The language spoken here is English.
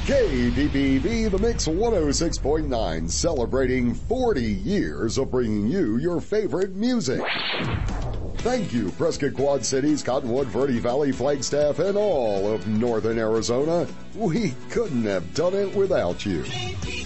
KPPV, The Mix 106.9, celebrating 40 years of bringing you your favorite music. Thank you, Prescott Quad Cities, Cottonwood, Verde Valley, Flagstaff, and all of Northern Arizona. We couldn't have done it without you.